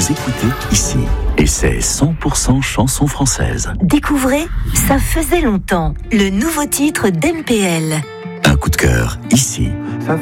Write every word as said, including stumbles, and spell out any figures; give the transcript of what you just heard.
vous écoutez ici. Et c'est cent pour cent chansons françaises. Découvrez Ça faisait longtemps, le nouveau titre d'M P L. Un coup de cœur ici. Ça